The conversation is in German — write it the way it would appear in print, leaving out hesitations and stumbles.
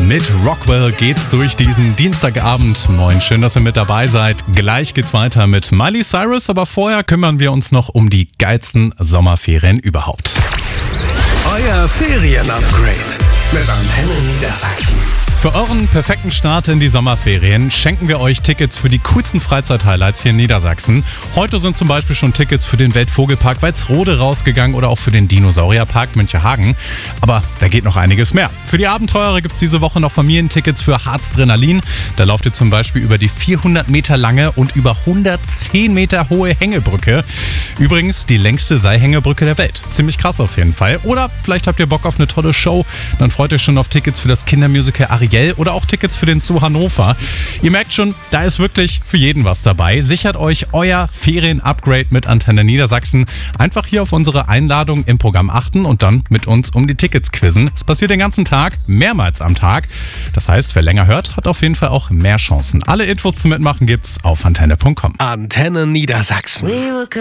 Mit Rockwell geht's durch diesen Dienstagabend. Moin, schön, dass ihr mit dabei seid. Gleich geht's weiter mit Miley Cyrus, aber vorher kümmern wir uns noch um die geilsten Sommerferien überhaupt. Euer Ferien-Upgrade mit Antenne Niedersachsen. Für euren perfekten Start in die Sommerferien schenken wir euch Tickets für die coolsten Freizeithighlights hier in Niedersachsen. Heute sind zum Beispiel schon Tickets für den Weltvogelpark Walsrode rausgegangen oder auch für den Dinosaurierpark Münchehagen. Aber da geht noch einiges mehr. Für die Abenteurer gibt es diese Woche noch Familientickets für Harzdrenalin. Da lauft ihr zum Beispiel über die 400 Meter lange und über 110 Meter hohe Hängebrücke. Übrigens die längste Seilhängebrücke der Welt. Ziemlich krass auf jeden Fall. Oder vielleicht habt ihr Bock auf eine tolle Show. Dann freut euch schon auf Tickets für das Kindermusical Ariel oder auch Tickets für den Zoo Hannover. Ihr merkt schon, da ist wirklich für jeden was dabei. Sichert euch euer Ferien-Upgrade mit Antenne Niedersachsen. Einfach hier auf unsere Einladung im Programm achten und dann mit uns um die Tickets quizzen. Es passiert den ganzen Tag, mehrmals am Tag. Das heißt, wer länger hört, hat auf jeden Fall auch mehr Chancen. Alle Infos zum Mitmachen gibt's auf antenne.com. Antenne Niedersachsen.